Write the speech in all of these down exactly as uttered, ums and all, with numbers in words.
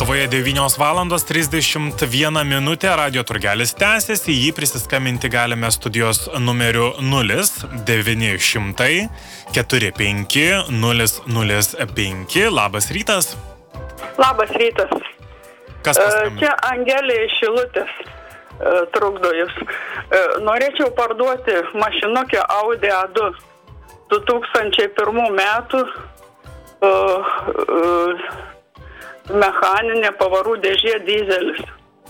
Lietuvoje devynios valandos trisdešimt viena minutė, radio turgelis tęsiasi, jį prisiskambinti galime studijos numeriu nulis devyni šimtai keturi penki nulis nulis penki. Labas rytas. Labas rytas. Kas paskambino? Čia Angelė iš Šilutės trukdo jūs. Norėčiau parduoti mašinukę Audi A du du tūkstančiai pirmų metų. Uh, uh, mechaninė pavarų dėžė dyzelis.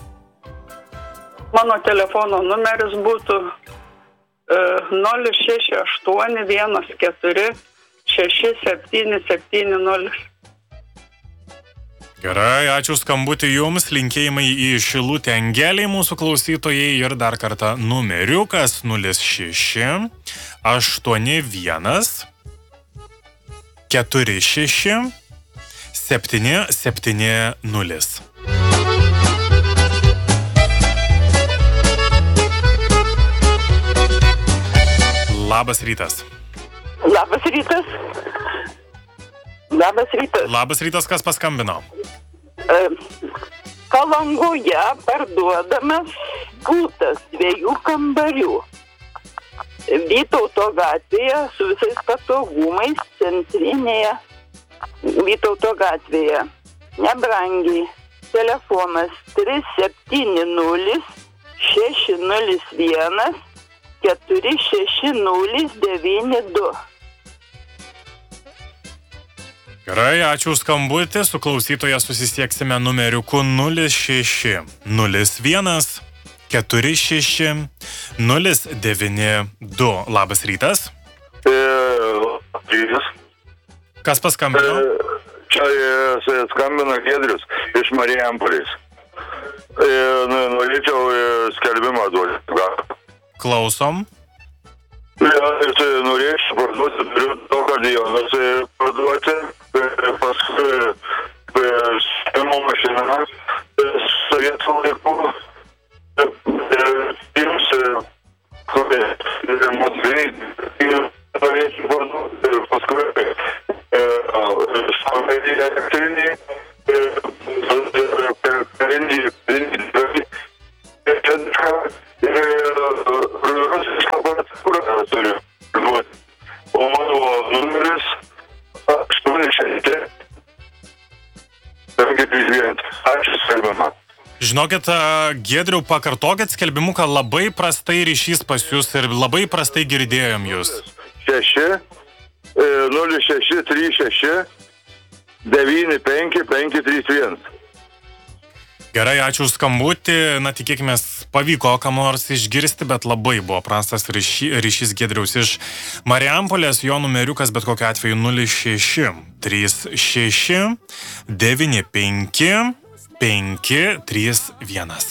Mano telefono numeris būtų uh, nol šeši aštuoni vienas keturi šeši septyni septyni nol. Gerai, ačiū skambutį jums, linkėjimai į Šilutę Angelei mūsų klausytojai ir dar kartą numeriukas nulis šeši aštuoni vienas keturi šeši septyni septyni nulis. Labas rytas. Labas rytas. Labas rytas. Labas rytas, kas paskambino? Palangoje parduodamas butas dviejų kambarių. Vytauto gatvėje su visais patogumais, centrinėje Vytauto gatvėje. Nebrangiai. Telefonas trys septyni nulis šeši nulis vienas keturi šeši nulis devyni du. Gerai, ačiū skambutį, su klausytoja susisieksime numeriuku nulis šeši nulis vienas keturi šeši nulis devyni du. Labas rytas. E, rytas. Kas paskambino? E, čia e, skambina Giedrius iš Marijampolės. E, norėčiau e, skelbimą duoti. Klausom. Ja, e, norėčiau parduoti, turiu daug kardijonas e, parduoti, e, paskui e, skelbimo mašiną, e, sovietų laikų. Jums, kurie motyviai, norėčiau parduoti ir paskui savai elektrinį, karinį, ir rusišką aparatūrą turiu duoti. O mano numeris aštuoni šeši penki trys vienas. Ačiū skelbimą. Žinokit, Giedriau, pakartokit skelbimuką, labai prastai ryšys pas jūs ir labai prastai girdėjom jūs. šeši nulis šeši trys šeši devyni penki penki trys vienas. Gerai, ačiū už skambutį. Na, tikėkime, pavyko kam nors išgirsti, bet labai buvo prastas ryšy, ryšys Giedriaus iš Marijampolės. Jo numeriukas bet kokiu atveju nulis šeši trys šeši devyni penki penki trys vienas.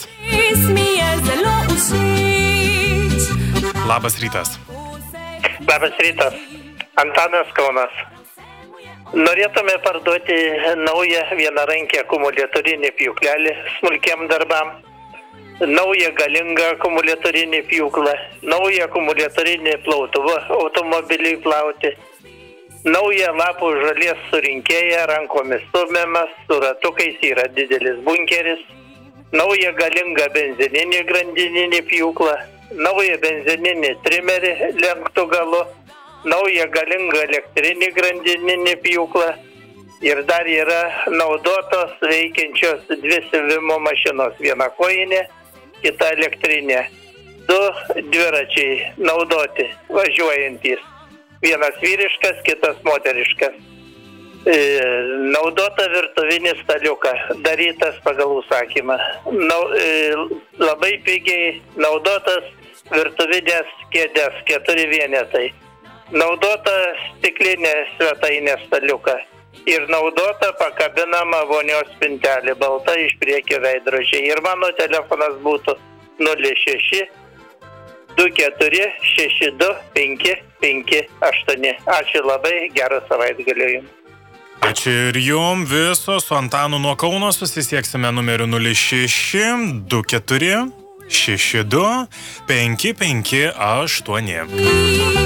Labas rytas. Labas rytas. Antanas, Kaunas. Norėtume parduoti naują vienarankį akumuliatorinį pjūklelį smulkiam darbam, naują galingą akumuliatorinį pjūklą, naują akumuliatorinį plautuvą automobiliui plauti, naują lapų žalies surinkėją, rankomis stumiamas, su ratukais, yra didelis bunkeris, naują galingą benzininį grandininį pjūklą, naują benzininį trimerį lenktų galu, naują galingą elektrinį grandininį pjūklą ir dar yra naudotos veikiančios dvi siuvimo mašinos, viena kojinė, kita elektrinė, du dviračiai naudoti, važiuojantys. Vienas vyriškas, kitas moteriškas. E, naudota virtuvinį staliuką, darytas pagal užsakymą. Nau, e, labai pigiai naudotas virtuvinės kėdės, keturi vienetai. Naudota stiklinė svetainė staliuką ir naudota pakabinama vonios spintelė, balta iš priekio veidrodžiai. Ir mano telefonas būtų nulis šeši du keturi šeši du penki penki aštuoni. Ačiū labai, gerą savaitgalį jums. Ačiū ir jums viso, su Antanu nuo Kauno susisieksime numeriu nulis šeši du keturi šeši du penki penki aštuoni.